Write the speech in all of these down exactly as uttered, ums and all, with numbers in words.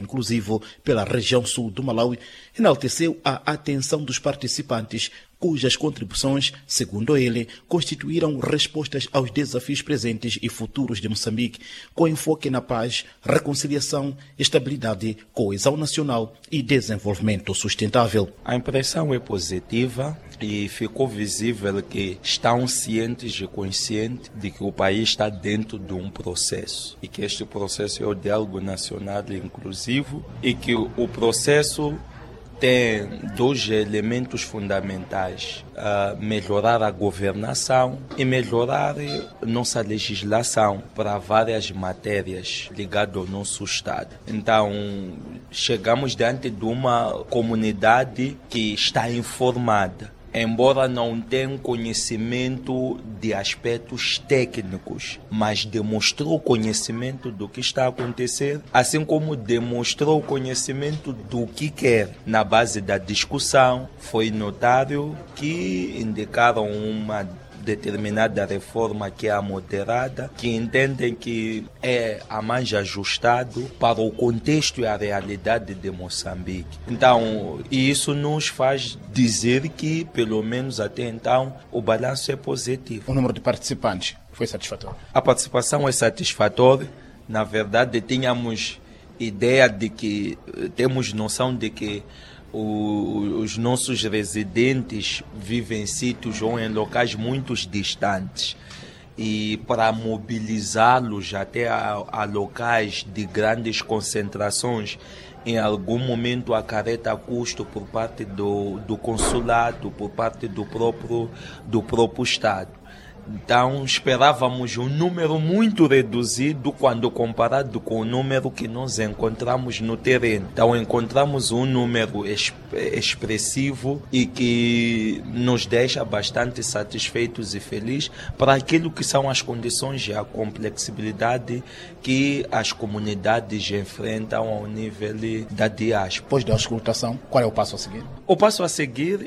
inclusivo pela região sul do Malawi, enalteceu a atenção dos participantes, cujas contribuições, segundo ele, constituíram respostas aos desafios presentes e futuros de Moçambique, com enfoque na paz, reconciliação, estabilidade, coesão nacional e desenvolvimento sustentável. A impressão é positiva e ficou visível que estão cientes e conscientes de que o país está dentro de um processo e que este processo é o diálogo nacional inclusivo e que o processo tem dois elementos fundamentais: uh, melhorar a governação e melhorar nossa legislação para várias matérias ligadas ao nosso Estado. Então, chegamos diante de uma comunidade que está informada, embora não tenha conhecimento de aspectos técnicos, mas demonstrou conhecimento do que está a acontecer, assim como demonstrou conhecimento do que quer. Na base da discussão, foi notável que indicaram uma determinada reforma que é a moderada, que entendem que é a mais ajustado para o contexto e a realidade de Moçambique. Então, isso nos faz dizer que, pelo menos até então, o balanço é positivo. O número de participantes foi satisfatório? A participação é satisfatória. Na verdade, tínhamos ideia de que, temos noção de que os nossos residentes vivem em sítios ou em locais muito distantes e para mobilizá-los até a, a locais de grandes concentrações em algum momento acarreta custo por parte do, do consulado, por parte do próprio, do próprio Estado. Então, esperávamos um número muito reduzido quando comparado com o número que nós encontramos no terreno. Então, encontramos um número expressivo e que nos deixa bastante satisfeitos e felizes para aquilo que são as condições e a complexibilidade que as comunidades enfrentam ao nível da diáspora. Depois da auscultação, qual é o passo a seguir? O passo a seguir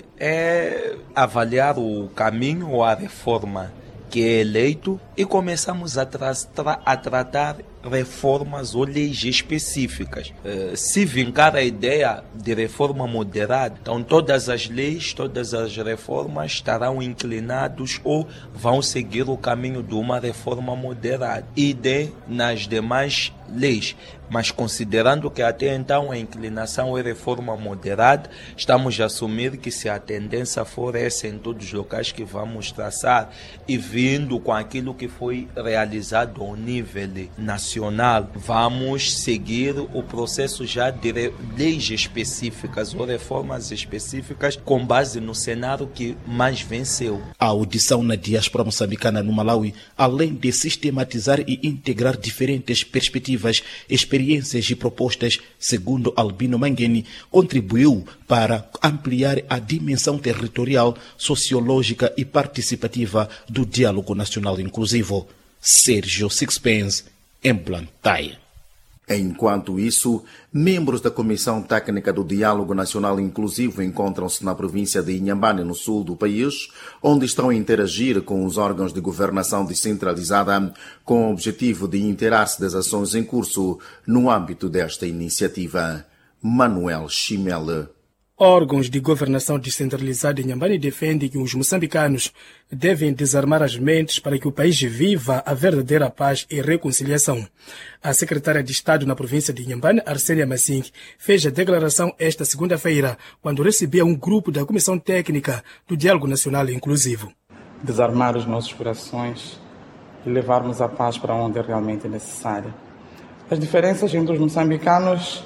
é avaliar o caminho ou a reforma que é eleito e começamos a, tra tra a tratar reformas ou leis específicas. Uh, se vincar a ideia de reforma moderada, então todas as leis, todas as reformas estarão inclinados ou vão seguir o caminho de uma reforma moderada. E de nas demais leis, mas considerando que até então a inclinação é reforma moderada, estamos a assumir que se a tendência for essa em todos os locais que vamos traçar e vindo com aquilo que foi realizado ao nível nacional, vamos seguir o processo já de leis específicas ou reformas específicas com base no cenário que mais venceu. A audição na diáspora moçambicana no Malawi, além de sistematizar e integrar diferentes perspectivas, experiências e propostas, segundo Albino Mangueni, contribuiu para ampliar a dimensão territorial, sociológica e participativa do diálogo nacional inclusivo. Sérgio Sixpence, em Blantyre. Enquanto isso, membros da Comissão Técnica do Diálogo Nacional Inclusivo encontram-se na província de Inhambane, no sul do país, onde estão a interagir com os órgãos de governação descentralizada com o objetivo de inteirar-se das ações em curso no âmbito desta iniciativa. Manuel Chimele. Órgãos de governação descentralizada em Inhambane defendem que os moçambicanos devem desarmar as mentes para que o país viva a verdadeira paz e reconciliação. A secretária de Estado na província de Inhambane, Arsênia Massing, fez a declaração esta segunda-feira, quando recebia um grupo da Comissão Técnica do Diálogo Nacional Inclusivo. Desarmar os nossos corações e levarmos a paz para onde é realmente necessária. As diferenças entre os moçambicanos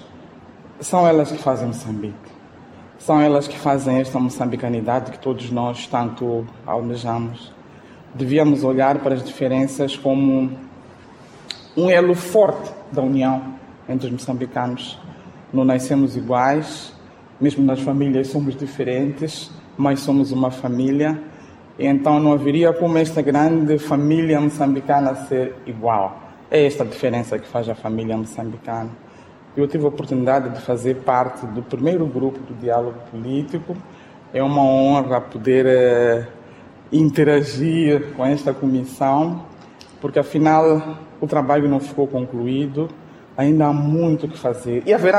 são elas que fazem Moçambique. São elas que fazem esta moçambicanidade que todos nós tanto almejamos. Devíamos olhar para as diferenças como um elo forte da união entre os moçambicanos. Não nascemos iguais, mesmo nas famílias somos diferentes, mas somos uma família. E então não haveria como esta grande família moçambicana ser igual. É esta a diferença que faz a família moçambicana. Eu tive a oportunidade de fazer parte do primeiro grupo do diálogo político. É uma honra poder eh, interagir com esta comissão, porque afinal o trabalho não ficou concluído, ainda há muito o que fazer. E haverá